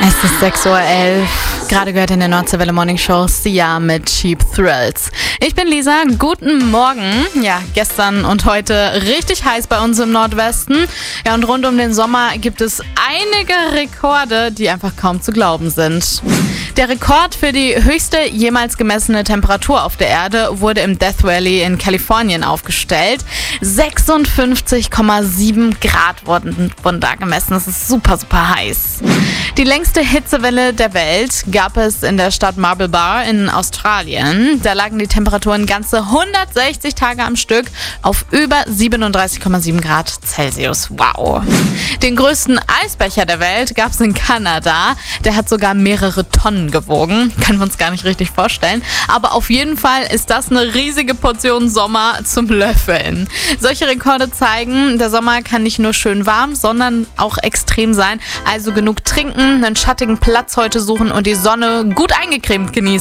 Es ist 6:11 Uhr. Gerade gehört in der Nordseewelle Morning Show Sia mit Cheap Thrills. Ich bin Lisa, guten Morgen. Ja, gestern und heute richtig heiß bei uns im Nordwesten. Ja, und rund um den Sommer gibt es einige Rekorde, die einfach kaum zu glauben sind. Der Rekord für die höchste jemals gemessene Temperatur auf der Erde wurde im Death Valley in Kalifornien aufgestellt. 56,7 Grad wurden da gemessen. Das ist super, super heiß. Die längste Hitzewelle der Welt gab es in der Stadt Marble Bar in Australien. Da lagen die Temperaturen ganze 160 Tage am Stück auf über 37,7 Grad Celsius. Wow. Den größten Eisbecher der Welt gab es in Kanada. Der hat sogar mehrere Tonnen gewogen. Können wir uns gar nicht richtig vorstellen. Aber auf jeden Fall ist das eine riesige Portion Sommer zum Löffeln. Solche Rekorde zeigen, der Sommer kann nicht nur schön warm, sondern auch extrem sein. Also genug trinken, einen schattigen Platz heute suchen und die Sonne gut eingecremt genießen.